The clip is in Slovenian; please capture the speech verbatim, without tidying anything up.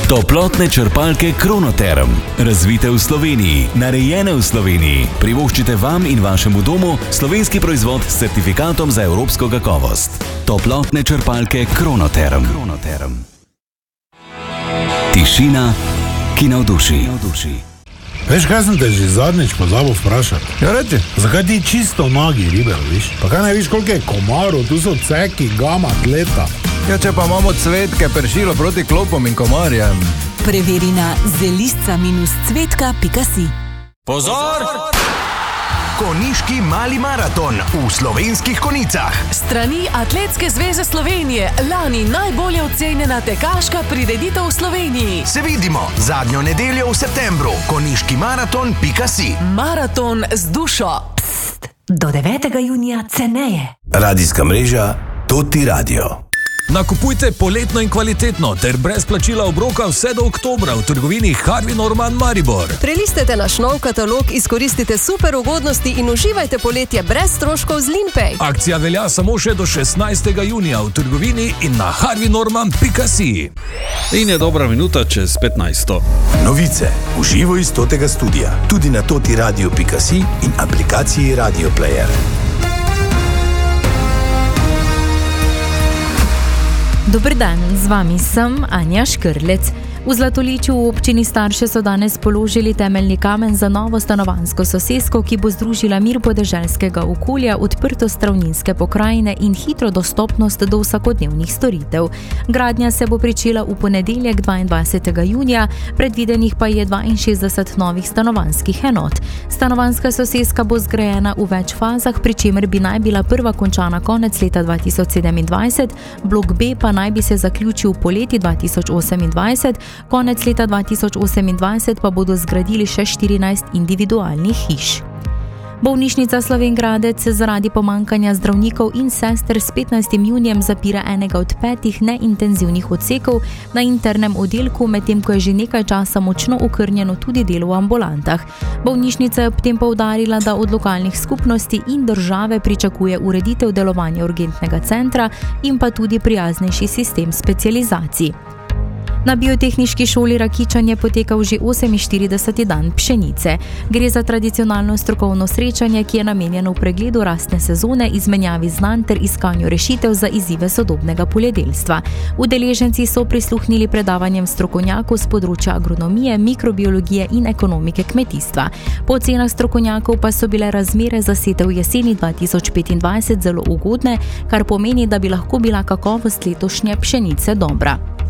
Toplotne črpalke Kronoterm. Razvite v Sloveniji, narejene v Sloveniji. Privoščite vam in vašemu domu slovenski proizvod s certifikatom za evropsko kakovost. Toplotne črpalke Kronoterm. Kronoterm. Tišina, ki navduši. Veš, kaj sem te že zadnjič pozabil vprašati? Ja, reči. Zakaj ti čisto nogi riber, viš? Pa kaj ne viš, koliko je komarov, tu so ceki, gama, tleta. Ja, če pa imamo cvetke, pršilo proti klopom in komarjem. Preveri na zelisca dash cvetka pika si. Pozor! Konjiški mali maraton v Slovenskih Konjicah. Strani Atletske zveze Slovenije, lani najbolje ocenjena tekaška prireditev v Sloveniji. Se vidimo zadnjo nedeljo v septembru. konjiški maraton pika si. Maraton z dušo. Pst, do devetega junija ceneje. Radijska mreža Toti Radio. Nakupujte poletno in kvalitetno ter brez plačila obroka vse do oktobra v trgovini Harvey Norman Maribor. Prelistite naš nov katalog, izkoristite super ugodnosti in uživajte poletje brez stroškov z Linpay. Akcija velja samo še do šestnajstega junija v trgovini in na harvey norman pika si. In je dobra minuta čez petnajsto. Novice v živo iz Totega studia, tudi na toti radio pika si in aplikaciji Radio Player. Dober dan, z vami sem Anja Škrlec. V Zlatoličju v občini Starše so danes položili temeljni kamen za novo stanovanjsko sosesko, ki bo združila mir podeželskega okolja, odprtost ravninske pokrajine in hitro dostopnost do vsakodnevnih storitev. Gradnja se bo pričela v ponedeljek dvaindvajsetega junija, predvidenih pa je dvainšestdeset novih stanovanjskih enot. Stanovanjska soseska bo zgrajena v več fazah, pri čemer bi naj bila prva končana konec leta dva tisoč sedemindvajset, blok B pa naj bi se zaključil poleti dva tisoč osemindvajset, konec leta dva tisoč osemindvajset pa bodo zgradili še štirinajst individualnih hiš. Bolnišnica Slovenj Gradec zaradi pomankanja zdravnikov in sester s petnajstim junijem zapira enega od petih neintenzivnih odsekov na internem oddelku, medtem ko je že nekaj časa močno okrnjeno tudi delo v ambulantah. Bolnišnica je ob tem poudarila, da od lokalnih skupnosti in države pričakuje ureditev delovanja urgentnega centra in pa tudi prijaznejši sistem specializacij. Na Biotehniški šoli Rakičan je potekal že oseminštirideseti dan pšenice. Gre za tradicionalno strokovno srečanje, ki je namenjeno v pregledu rastne sezone, izmenjavi znanj ter iskanju rešitev za izzive sodobnega poljedelstva. Udeleženci so prisluhnili predavanjem strokovnjakov z področja agronomije, mikrobiologije in ekonomike kmetijstva. Po ocenah strokovnjakov pa so bile razmere za setev jeseni dva tisoč petindvajset zelo ugodne, kar pomeni, da bi lahko bila kakovost letošnje pšenice dobra.